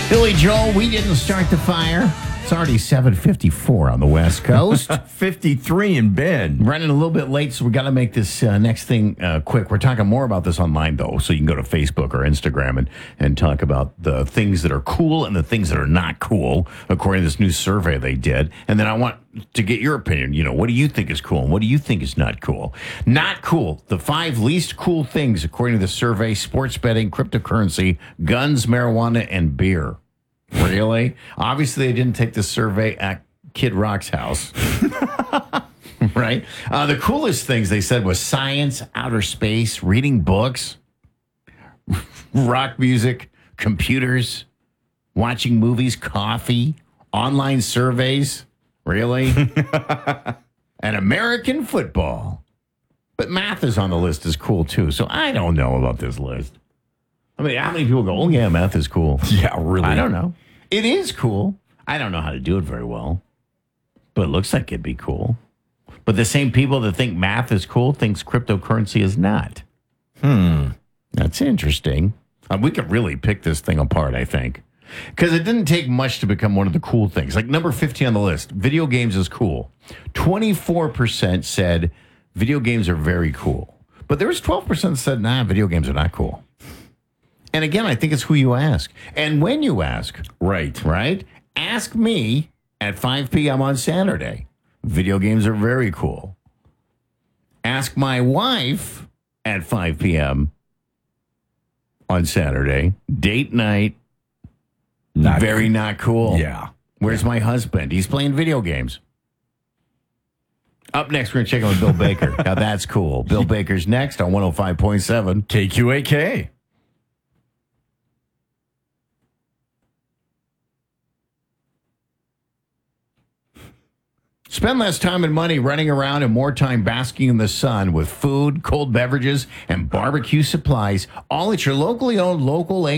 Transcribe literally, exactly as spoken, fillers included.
Billy Joel, we didn't start the fire. It's already seven fifty-four on the West Coast. fifty-three in Bend. Running a little bit late, so we got to make this uh, next thing uh, quick. We're talking more about this online, though, so you can go to Facebook or Instagram and, and talk about the things that are cool and the things that are not cool, according to this new survey they did. And then I want to get your opinion. You know, what do you think is cool and what do you think is not cool? Not cool. The five least cool things, according to the survey: sports betting, cryptocurrency, guns, marijuana, and beer. Really? Obviously, they didn't take the survey at Kid Rock's house. Right? Uh, the coolest things they said was science, outer space, reading books, rock music, computers, watching movies, coffee, online surveys. Really? And American football. But math is on the list is cool, too. So I don't know about this list. I mean, how many people go, oh, yeah, math is cool? Yeah, really. I don't know. It is cool. I don't know how to do it very well, but it looks like it'd be cool. But the same people that think math is cool thinks cryptocurrency is not. Hmm. That's interesting. Uh, we could really pick this thing apart, I think, because it didn't take much to become one of the cool things. Like number fifteen on the list, video games is cool. twenty-four percent said video games are very cool. But there was twelve percent that said, nah, video games are not cool. And again, I think it's who you ask. And when you ask. Right. Right? Ask me at five p.m. on Saturday. Video games are very cool. Ask my wife at five p.m. on Saturday. Date night. Not very cool. not cool. Yeah. Where's my husband? He's playing video games. Up next, we're going to check in with Bill Baker. Now, that's cool. Bill Baker's next on one oh five point seven K Q A K. Spend less time and money running around and more time basking in the sun with food, cold beverages, and barbecue supplies, all at your locally owned local